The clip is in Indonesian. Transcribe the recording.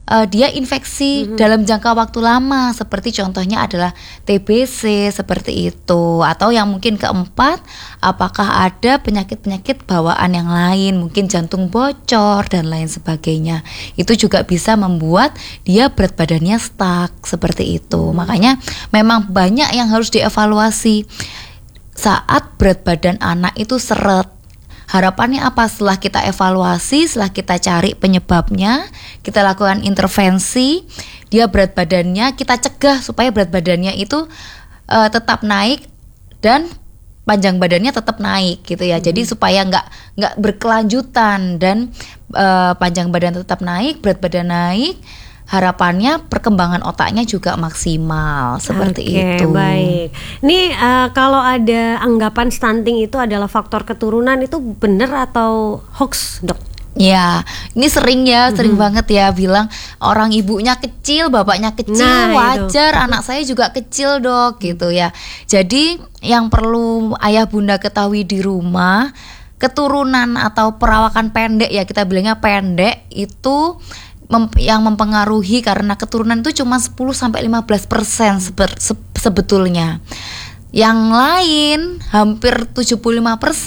dia infeksi dalam jangka waktu lama, seperti contohnya adalah TBC seperti itu. Atau yang mungkin keempat, apakah ada penyakit-penyakit bawaan yang lain, mungkin jantung bocor dan lain sebagainya. Itu juga bisa membuat dia berat badannya stuck seperti itu. Makanya memang banyak yang harus dievaluasi saat berat badan anak itu seret. Harapannya apa? Setelah kita evaluasi, setelah kita cari penyebabnya, kita lakukan intervensi, dia berat badannya kita cegah supaya berat badannya itu tetap naik dan panjang badannya tetap naik gitu ya. Jadi supaya nggak berkelanjutan dan panjang badan tetap naik, berat badan naik. Harapannya perkembangan otaknya juga maksimal seperti itu. Baik. Ini kalau ada anggapan stunting itu adalah faktor keturunan, itu benar atau hoax, Dok? Ya, ini sering banget ya bilang orang ibunya kecil, bapaknya kecil, wajar itu. Anak saya juga kecil, Dok, gitu ya. Jadi yang perlu ayah bunda ketahui di rumah, keturunan atau perawakan pendek ya, kita bilangnya pendek itu yang mempengaruhi, karena keturunan itu cuma 10-15% sebetulnya. Yang lain hampir 75%